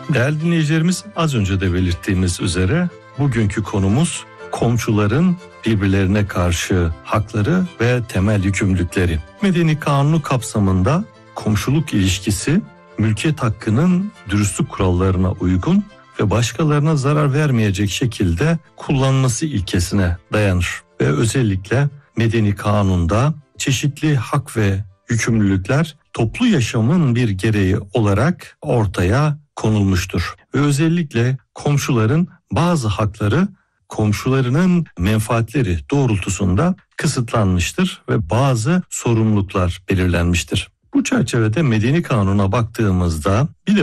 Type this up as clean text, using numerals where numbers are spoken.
Değerli dinleyicilerimiz, az önce de belirttiğimiz üzere bugünkü konumuz komşuların birbirlerine karşı hakları ve temel yükümlülükleri. Medeni Kanunu kapsamında komşuluk ilişkisi mülkiyet hakkının dürüstlük kurallarına uygun ve başkalarına zarar vermeyecek şekilde kullanılması ilkesine dayanır. Ve özellikle Medeni Kanun'da çeşitli hak ve yükümlülükler toplu yaşamın bir gereği olarak ortaya konulmuştur. Ve özellikle komşuların bazı hakları komşularının menfaatleri doğrultusunda kısıtlanmıştır ve bazı sorumluluklar belirlenmiştir. Bu çerçevede Medeni Kanun'a baktığımızda bir de